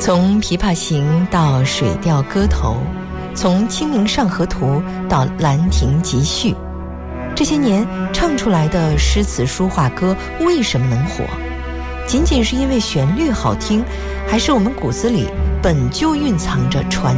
从《琵琶行》到《水调歌头》，从《清明上河图》到《兰亭集序》，这些年唱出来的诗词书画歌为什么能火？仅仅是因为旋律好听，还是我们骨子里本就蕴藏着传